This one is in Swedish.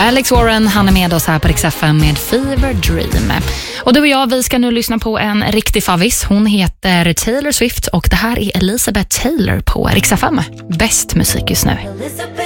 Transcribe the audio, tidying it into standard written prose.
Alex Warren, han är med oss här på Rix FM med Fever Dream. Och du och jag, vi ska nu lyssna på en riktig favvis. Hon heter Taylor Swift och det här är Elizabeth Taylor på Rix FM. Bäst musik just nu.